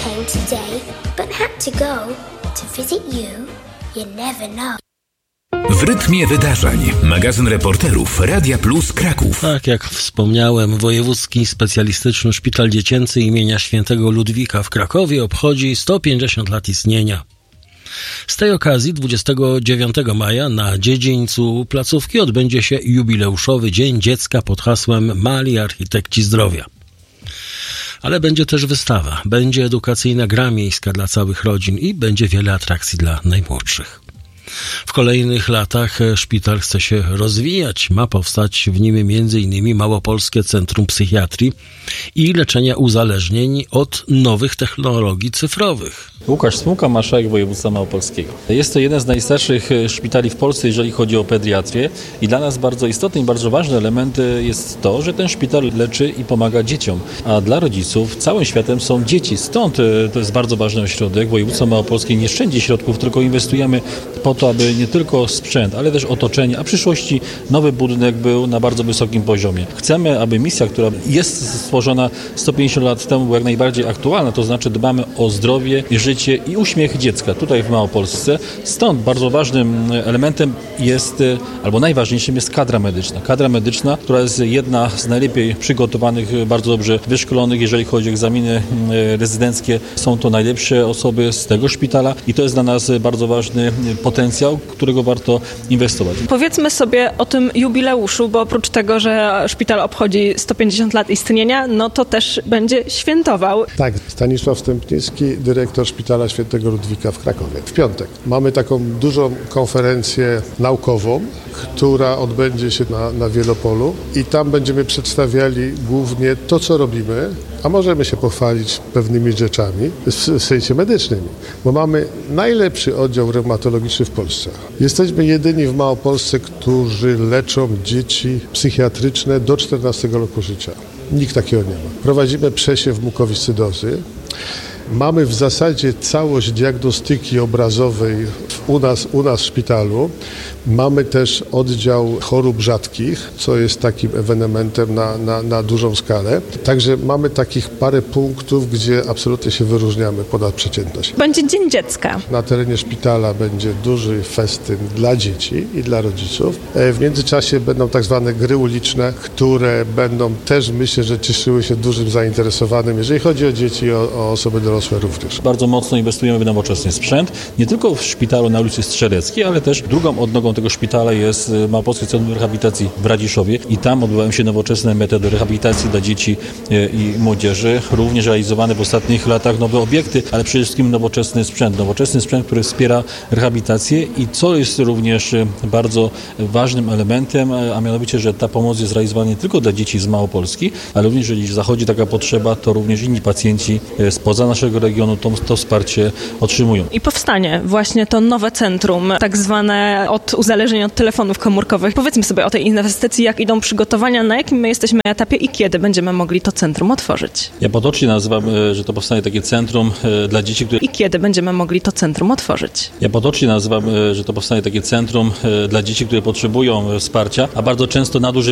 came today, but had to go to visit you. You never know. W rytmie wydarzeń. Magazyn reporterów Radia Plus Kraków. Tak jak wspomniałem, Wojewódzki Specjalistyczny Szpital Dziecięcy imienia Świętego Ludwika w Krakowie obchodzi 150 lat istnienia. Z tej okazji 29 maja na dziedzińcu placówki odbędzie się jubileuszowy Dzień Dziecka pod hasłem Mali Architekci Zdrowia. Ale będzie też wystawa, będzie edukacyjna gra miejska dla całych rodzin i będzie wiele atrakcji dla najmłodszych. W kolejnych latach szpital chce się rozwijać. Ma powstać w nim m.in. Małopolskie Centrum Psychiatrii i Leczenia Uzależnień od nowych technologii cyfrowych. Łukasz Smułka, marszałek województwa małopolskiego. Jest to jeden z najstarszych szpitali w Polsce, jeżeli chodzi o pediatrię i dla nas bardzo istotny i bardzo ważny element jest to, że ten szpital leczy i pomaga dzieciom, a dla rodziców całym światem są dzieci. Stąd to jest bardzo ważny ośrodek. Województwo małopolskie nie szczędzi środków, tylko inwestujemy po to, aby nie tylko sprzęt, ale też otoczenie, a w przyszłości nowy budynek był na bardzo wysokim poziomie. Chcemy, aby misja, która jest stworzona 150 lat temu, była jak najbardziej aktualna, to znaczy dbamy o zdrowie, życie i uśmiech dziecka tutaj w Małopolsce. Stąd bardzo ważnym elementem jest, albo najważniejszym jest kadra medyczna. Kadra medyczna, która jest jedna z najlepiej przygotowanych, bardzo dobrze wyszkolonych, jeżeli chodzi o egzaminy rezydenckie. Są to najlepsze osoby z tego szpitala i to jest dla nas bardzo ważny potencjał, którego warto inwestować. Powiedzmy sobie o tym jubileuszu, bo oprócz tego, że szpital obchodzi 150 lat istnienia, no to też będzie świętował. Tak, Stanisław Stępnicki, dyrektor Szpitala Świętego Ludwika w Krakowie. W piątek mamy taką dużą konferencję naukową, która odbędzie się na Wielopolu i tam będziemy przedstawiali głównie to, co robimy, a możemy się pochwalić pewnymi rzeczami w sensie medycznym, bo mamy najlepszy oddział reumatologiczny w Polsce. Jesteśmy jedyni w Małopolsce, którzy leczą dzieci psychiatryczne do 14 roku życia. Nikt takiego nie ma. Prowadzimy przesiew mukowiscydozy. Mamy w zasadzie całość diagnostyki obrazowej u nas w szpitalu. Mamy też oddział chorób rzadkich, co jest takim ewenementem na dużą skalę. Także mamy takich parę punktów, gdzie absolutnie się wyróżniamy ponad przeciętność. Będzie Dzień Dziecka. Na terenie szpitala będzie duży festyn dla dzieci i dla rodziców. W międzyczasie będą tak zwane gry uliczne, które będą też, myślę, że cieszyły się dużym zainteresowaniem, jeżeli chodzi o dzieci i o osoby dorosłe również. Bardzo mocno inwestujemy w nowoczesny sprzęt, nie tylko w szpitalu na ulicy Strzeleckiej, ale też drugą odnogą tego szpitala jest Małopolskie Centrum Rehabilitacji w Radziszowie i tam odbywają się nowoczesne metody rehabilitacji dla dzieci i młodzieży. Również realizowane w ostatnich latach nowe obiekty, ale przede wszystkim nowoczesny sprzęt, który wspiera rehabilitację i co jest również bardzo ważnym elementem, a mianowicie, że ta pomoc jest realizowana nie tylko dla dzieci z Małopolski, ale również jeżeli zachodzi taka potrzeba, to również inni pacjenci spoza naszego regionu to wsparcie otrzymują. I powstanie właśnie to nowe centrum, tak zwane od uzależnień od telefonów komórkowych. Powiedzmy sobie o tej inwestycji, jak idą przygotowania, na jakim my jesteśmy etapie i kiedy będziemy mogli to centrum otworzyć. Ja potocznie nazywam, że to powstanie takie centrum dla dzieci, które... I kiedy będziemy mogli to centrum otworzyć. Ja potocznie nazywam, że to powstanie takie centrum dla dzieci, które potrzebują wsparcia, a bardzo często nadużywają